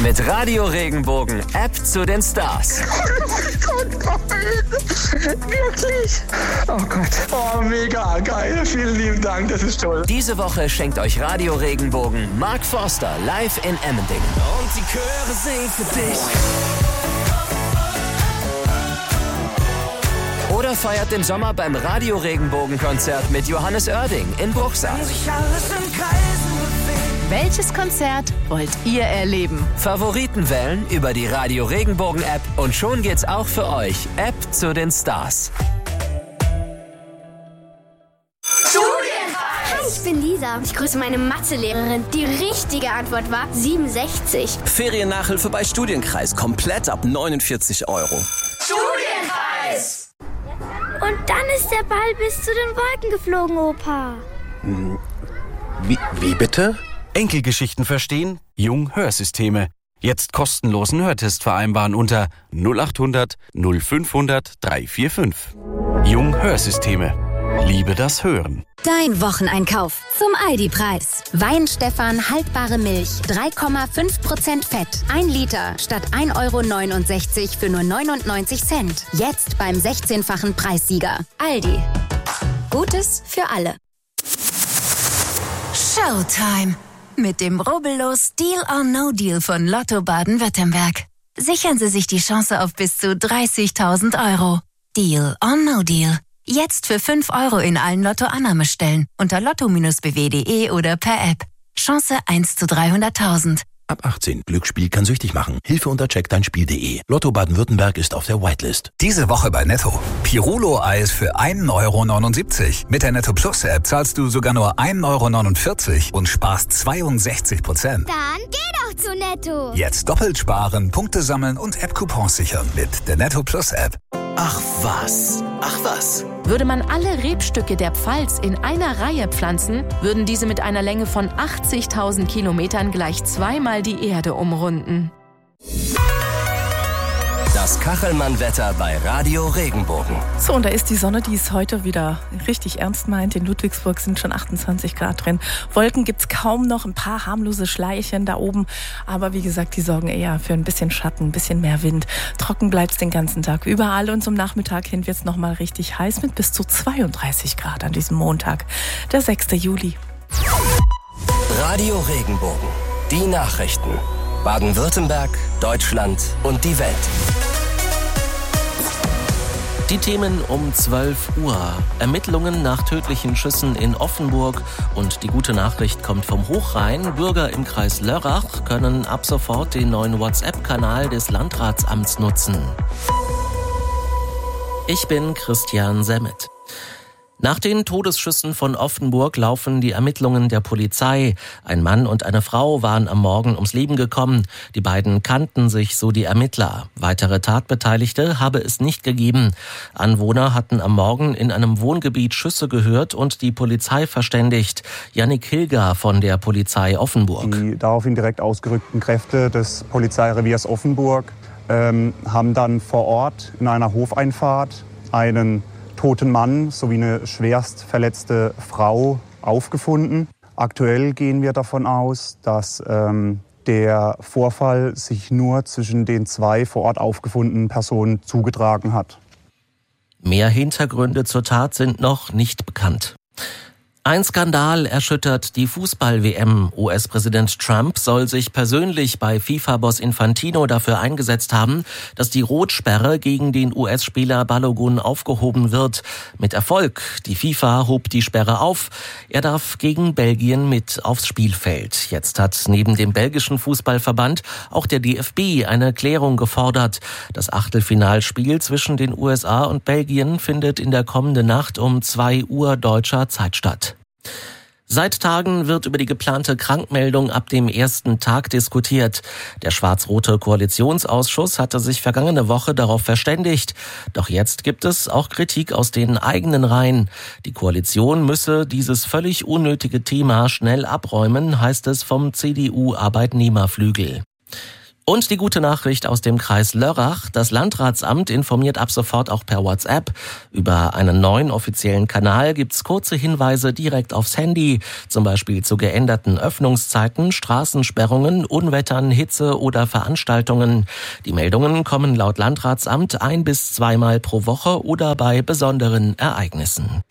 Mit Radio Regenbogen, App zu den Stars. Oh Gott, nein. Wirklich? Oh Gott. Oh, mega geil. Vielen lieben Dank, das ist toll. Diese Woche schenkt euch Radio Regenbogen Mark Forster live in Emmendingen. Und die Chöre singen für dich. Oder feiert den Sommer beim Radio Regenbogen Konzert mit Johannes Oerding in Bruchsal. Welches Konzert wollt ihr erleben? Favoriten wählen über die Radio Regenbogen App und schon geht's auch für euch. App zu den Stars. Hi, ich bin Lisa. Ich grüße meine Mathelehrerin. Die richtige Antwort war 67. Feriennachhilfe bei Studienkreis. Komplett ab 49 €. Studienkreis! Und dann ist der Ball bis zu den Wolken geflogen, Opa. Wie bitte? Enkelgeschichten verstehen? Jung Hörsysteme. Jetzt kostenlosen Hörtest vereinbaren unter 0800 0500 345. Jung Hörsysteme. Liebe das Hören. Dein Wocheneinkauf zum Aldi-Preis. Weinstefan haltbare Milch, 3,5% Fett. 1 Liter statt 1,69 € für nur 99 Cent. Jetzt beim 16-fachen Preissieger. Aldi. Gutes für alle. Showtime. Mit dem rubbellos Deal or No Deal von Lotto Baden-Württemberg. Sichern Sie sich die Chance auf bis zu 30.000 €. Deal or No Deal. Jetzt für 5 € in allen Lotto-Annahmestellen unter lotto-bw.de oder per App. Chance 1 zu 300.000. Ab 18. Glücksspiel kann süchtig machen. Hilfe unter checkdeinspiel.de. Lotto Baden-Württemberg ist auf der Whitelist. Diese Woche bei Netto. Pirulo-Eis für 1,79 €. Mit der Netto Plus App zahlst du sogar nur 1,49 € und sparst 62%. Dann geh doch zu Netto. Jetzt doppelt sparen, Punkte sammeln und App-Coupons sichern mit der Netto Plus App. Ach was. Würde man alle Rebstücke der Pfalz in einer Reihe pflanzen, würden diese mit einer Länge von 80.000 Kilometern gleich zweimal die Erde umrunden. Das Kachelmann-Wetter bei Radio Regenbogen. So, und da ist die Sonne, die es heute wieder richtig ernst meint. In Ludwigsburg sind schon 28 Grad drin. Wolken gibt's kaum noch, ein paar harmlose Schleierchen da oben. Aber wie gesagt, die sorgen eher für ein bisschen Schatten, ein bisschen mehr Wind. Trocken bleibt's den ganzen Tag überall. Und zum Nachmittag hin wird's nochmal richtig heiß mit bis zu 32 Grad an diesem Montag, der 6. Juli. Radio Regenbogen. Die Nachrichten. Baden-Württemberg, Deutschland und die Welt. Die Themen um 12 Uhr. Ermittlungen nach tödlichen Schüssen in Offenburg. Und die gute Nachricht kommt vom Hochrhein. Bürger im Kreis Lörrach können ab sofort den neuen WhatsApp-Kanal des Landratsamts nutzen. Ich bin Christian Semmet. Nach den Todesschüssen von Offenburg laufen die Ermittlungen der Polizei. Ein Mann und eine Frau waren am Morgen ums Leben gekommen. Die beiden kannten sich, so die Ermittler. Weitere Tatbeteiligte habe es nicht gegeben. Anwohner hatten am Morgen in einem Wohngebiet Schüsse gehört und die Polizei verständigt. Jannik Hilger von der Polizei Offenburg. Die daraufhin direkt ausgerückten Kräfte des Polizeireviers Offenburg haben dann vor Ort in einer Hofeinfahrt einen toten Mann sowie eine schwerst verletzte Frau aufgefunden. Aktuell gehen wir davon aus, dass der Vorfall sich nur zwischen den 2 vor Ort aufgefundenen Personen zugetragen hat. Mehr Hintergründe zur Tat sind noch nicht bekannt. Ein Skandal erschüttert die Fußball-WM. US-Präsident Trump soll sich persönlich bei FIFA-Boss Infantino dafür eingesetzt haben, dass die Rotsperre gegen den US-Spieler Balogun aufgehoben wird. Mit Erfolg. Die FIFA hob die Sperre auf. Er darf gegen Belgien mit aufs Spielfeld. Jetzt hat neben dem belgischen Fußballverband auch der DFB eine Klärung gefordert. Das Achtelfinalspiel zwischen den USA und Belgien findet in der kommenden Nacht um 2 Uhr deutscher Zeit statt. Seit Tagen wird über die geplante Krankmeldung ab dem ersten Tag diskutiert. Der schwarz-rote Koalitionsausschuss hatte sich vergangene Woche darauf verständigt. Doch jetzt gibt es auch Kritik aus den eigenen Reihen. Die Koalition müsse dieses völlig unnötige Thema schnell abräumen, heißt es vom CDU-Arbeitnehmerflügel. Und die gute Nachricht aus dem Kreis Lörrach. Das Landratsamt informiert ab sofort auch per WhatsApp. Über einen neuen offiziellen Kanal gibt's kurze Hinweise direkt aufs Handy. Zum Beispiel zu geänderten Öffnungszeiten, Straßensperrungen, Unwettern, Hitze oder Veranstaltungen. Die Meldungen kommen laut Landratsamt 1- bis 2-mal pro Woche oder bei besonderen Ereignissen.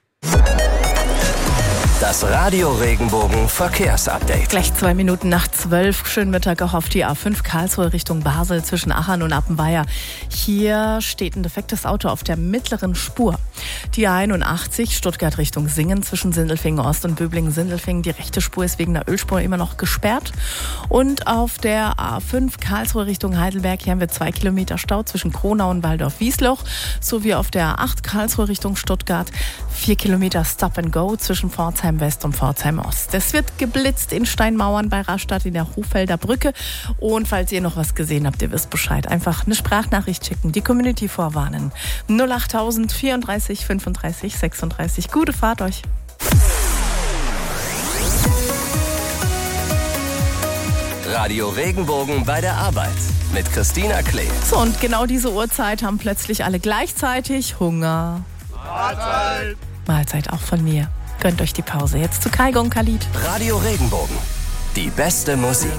Das Radio Regenbogen Verkehrsupdate. Gleich 2 Minuten nach 12. Schönen Mittag auch auf die A5 Karlsruhe Richtung Basel zwischen Achern und Appenweier. Hier steht ein defektes Auto auf der mittleren Spur. Die A81 Stuttgart Richtung Singen zwischen Sindelfingen Ost und Böblingen-Sindelfingen. Die rechte Spur ist wegen der Ölspur immer noch gesperrt. Und auf der A5 Karlsruhe Richtung Heidelberg, hier haben wir 2 Kilometer Stau zwischen Kronau und Waldorf-Wiesloch. Sowie auf der A8 Karlsruhe Richtung Stuttgart 4 Kilometer Stop and Go zwischen Pforzheim West und Pforzheim Ost. Es wird geblitzt in Steinmauern bei Rastatt in der Hochfelder Brücke. Und falls ihr noch was gesehen habt, ihr wisst Bescheid. Einfach eine Sprachnachricht schicken, die Community vorwarnen. 08000 34 35 36. Gute Fahrt euch. Radio Regenbogen bei der Arbeit mit Christina Klee. So, und genau diese Uhrzeit haben plötzlich alle gleichzeitig Hunger. Mahlzeit. Mahlzeit auch von mir. Gönnt euch die Pause. Jetzt zu Kaigo und Khalid. Radio Regenbogen. Die beste Musik.